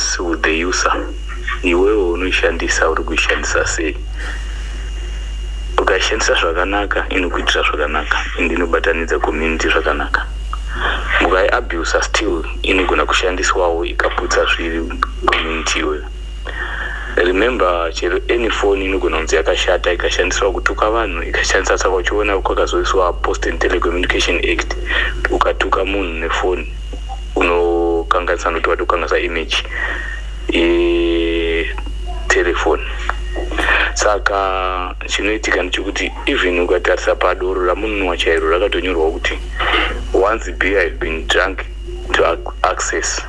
starts with the user. Iwewe unoishandisa uri kuishandisa sei. Ukaishandisa zvakanaka inokuitira zvakanaka ende inobatanidza community zvakanaka. Mukaiabuse still inogona kushandiswawo ikaputsa zviri community iwewe. Remember, any phone inogona kunzi yakashata ikashandiswa kutuka vanhu, ikashandisa saka uchiona kwakazoiswa Post and Telecommunication Act, ukatuka munhu nefoni unokanganisa noti watokanganisa image telefoni. Saka chinoitika ndechekuti even ukatarisa padoro ramunhu wachairo rakatonyorwa kuti once beer has been drunk to access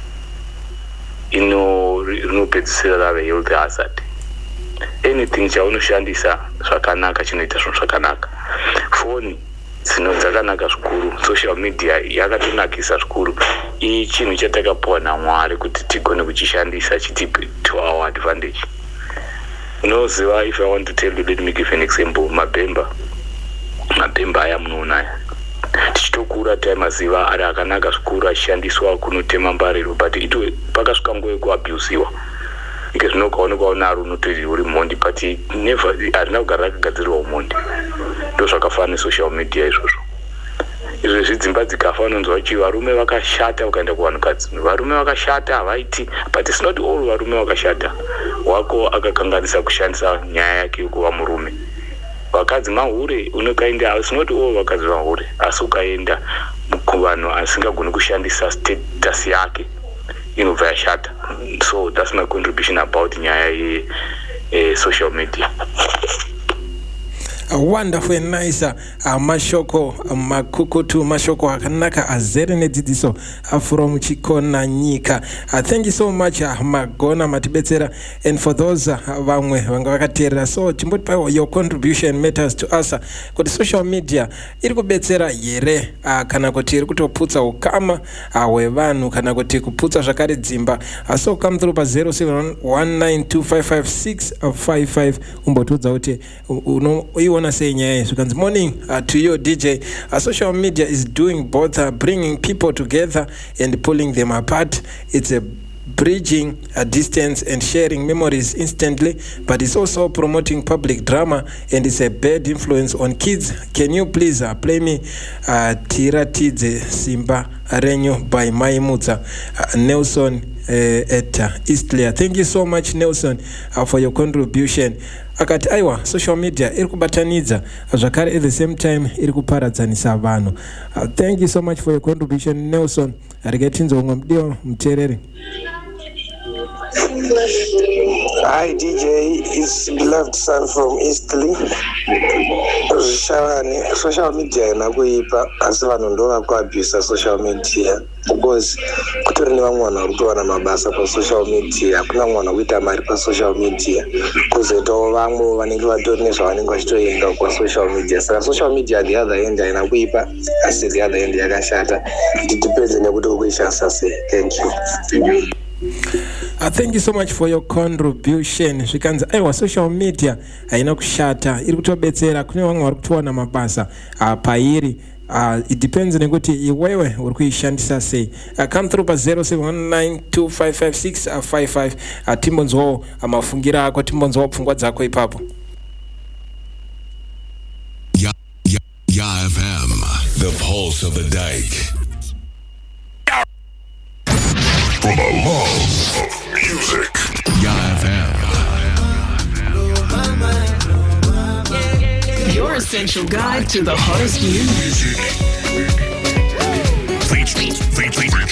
rinopedzisira rave health hazard. Anything chaunoshandisa zvakanaka chinoita zvinhu zvakanaka. Foni dzakanaka zvikuru, social media yakatonakisa zvikuru. Iyi chinhu chatakapuwa naMwari kuti tigone kuchishandisa chitipe to our advantage. Unoziva, if I want to tell you, let me give an example. Mabhemba aya munoona tichitokura taimaziva ari akanaka zvikuru achishandiswa kunotema mbariro, but pakasvika nguva yekuabhusiwa ike zvino ukaonekwa ari unototi uri mhondi, but harina kugara rakagadzirirwa umhondi. Ndo zvakafanana nesocial media izvozvo. Izvezvi dzimba dzikafa unonzwa uchi varume vakashata ukaenda kuvanhukadzi. Varume vakashata havaiti, but it's not all varume vakashata. Wako akakanganisa kushandisa nyaya yake yekuva murume. Vakadzi mahure unokaenda, it's not all vakadzi mahure, asi ukaenda kuvanhu asingagoni kushandisa status yake inobva yashata. So that's my contribution about nyaya social media. Wonderful and nice mashoko makukutu mashoko akanaka azere nedzidziso from Chikona Nyika. Thank you so much Magona matibetsera, and for those vamwe vanga vakateerera, so chimboti pa your contribution matters to us. Kuti social media iri kubetsera here kana kuti iri kutoputsa ukama hwevanhu kana kuti kuputsa zvakare dzimba. So come through pa 0719255655 umbotudza kuti unoiona sei nyaya izvi. Kanzi morning to you DJ. Social media is doing both bringing people together and pulling them apart. It's a bridging a distance and sharing memories instantly, but it's also promoting public drama and it's a bad influence on kids. Can you please play me Tiratidze Simba Renyo by Maimutsa Nelson at Eastleigh. Thank you so much Nelson for your contribution. Akati aiwa social media iri kubatanidza zvakare at the same time iri kuparadzanisa vanhu. Thank you so much for your contribution Nelson. Arigatinzo umwe mudiwa muteereri. Hi DJ, it's beloved son from Eastleigh. Social media inakuipa asi vanhu ndo vakuabuse social media because kutori nevamwe vanhu vari kutowana mabasa pasocial media, kuna mwana kuita mari pasocial media, kuzoitawo vamwe vanenge vatori nezvavanenge vachitoenda pasocial media. Saka social media the other end haina kuipa asi the other end yakashata. It depends nekuti ukuishandisa sei. Thank you. Thank you so much for your contribution. Zvikanzi aiwa social media haina kushata, iri kutobetsera, kune vamwe vari kutowana mabasa pairi. It depends nekuti iwewe uri kuishandisa sei. Come through pa 0719255655 timbonzwawo mafungira ako, timbonzwawo pfungwa dzako ipapo. Ya FM, the pulse of the dike. For the love of music. Ya FM. Your essential guide to the hottest new music.